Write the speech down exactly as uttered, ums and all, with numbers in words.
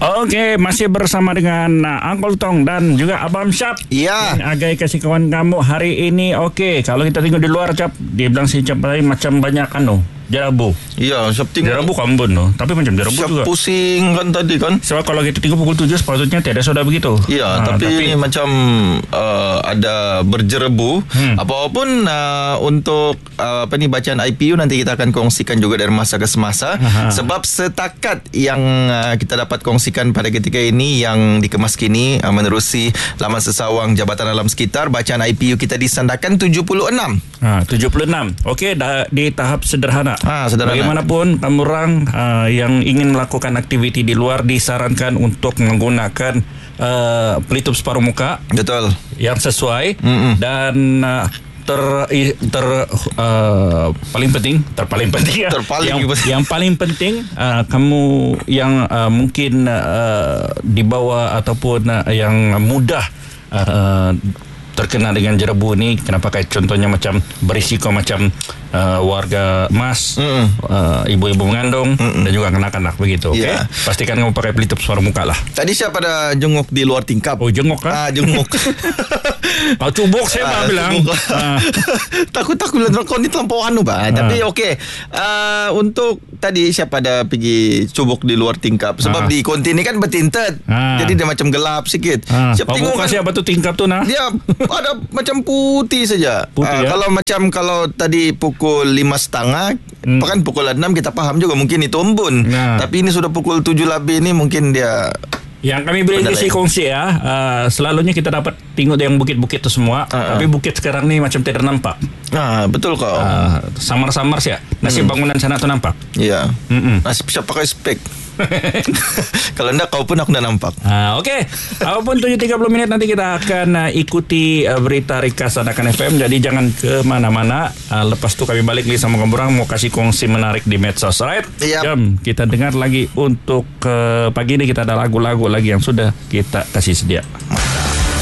Okey, masih bersama dengan uh, Uncle Tong dan juga Abang Syap. Ya. Yang Agai kasih kawan kamu hari ini. Okey, kalau kita tengok di luar, Cap, dia bilang si Cap tadi macam banyak kan tu. Jerabu. Ya, Syap tengok. Jerabu kambun tu. Tapi macam jerabu Syap juga. pusing kan tadi kan. Sebab kalau kita tengok pukul tujuh sepatutnya tiada soda begitu. Ya, ha, tapi, tapi ini macam uh, ada berjerebu. Hmm. Apapun uh, untuk uh, apa ni bacaan I P U nanti kita akan kongsikan juga dari masa ke semasa. Aha. Sebab setakat yang uh, kita dapat kongsikan pada ketika ini yang dikemas kini uh, menerusi laman sesawang Jabatan Alam Sekitar, bacaan I P U kita disandarkan tujuh puluh enam. Ha, tujuh puluh enam. Okey, dah di tahap sederhana. Ha, sederhana. Bagaimanapun kamu orang uh, yang ingin melakukan aktiviti di luar disarankan untuk menggunakan uh, pelitup separuh muka. Betul. Yang sesuai. Mm-mm. Dan uh, ter ter uh, paling penting terpaling penting terpaling yang, penting. yang paling penting uh, kamu yang uh, mungkin uh, dibawa ataupun uh, yang mudah uh, terkena dengan jerebu ni, kenapa kayak contohnya macam berisiko macam uh, warga emas, uh, ibu-ibu mengandung, Mm-mm. dan juga kanak-kanak begitu. Okey. Yeah. Pastikan kamu pakai pelitup separuh muka lah. Tadi siapa ada jenguk di luar tingkap? Oh, jenguk kan? Ah, jenguk. Kau cubuk saya ah, bilang. Ah. Takut-takut bilang kau ni terlampau anu bah. Ah. Tapi okey. Uh, untuk tadi siapa ada pergi cubuk di luar tingkap sebab ah. di konti ni kan bertinted. Ah. Jadi dia macam gelap sikit. Ah. Siapa tengok kan siapa tu tingkap tu nah? Dia ada macam putih saja. Putih, uh, ya? Kalau macam kalau tadi pukul lima setengah, hmm. kan pukul enam kita faham juga mungkin itu embun. Nah. Tapi ini sudah pukul tujuh lebih ni mungkin dia. Yang kami beri kasih kongsi ya, uh, selalunya kita dapat tengok yang bukit-bukit tu semua, uh-uh. tapi bukit sekarang ni macam tidak nampak. Ah, betul kau. Uh, samar-samar sih. Nasib hmm. bangunan sana tu nampak. Iya. Mm-mm. Nasib siapa pakai spek. Kalau enggak kau pun aku dah nampak. Ah, okey. Apapun tujuh tiga puluh minit nanti kita akan uh, ikuti uh, berita ringkas Anakan F M. Jadi jangan ke mana-mana. Uh, lepas tu kami balik lagi sama kamu orang mau kasih kongsi menarik di medsos, right? Yep. Jom kita dengar lagi untuk uh, pagi ini kita ada lagu-lagu lagi yang sudah kita kasih sedia.